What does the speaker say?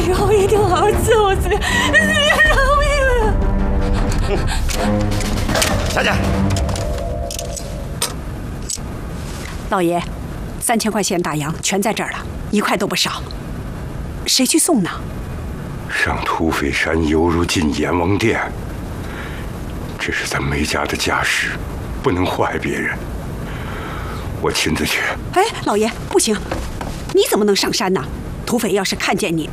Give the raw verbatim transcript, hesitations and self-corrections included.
以后一定好好伺候思源，思源饶命啊！ 下去。 老爷，三千块钱大洋全在这儿了，一块都不少。谁去送呢？ 上土匪山犹如进阎王殿。这是咱梅家的家事，不能祸害别人。我亲自去。 哎，老爷，不行，你怎么能上山呢？土匪要是看见你，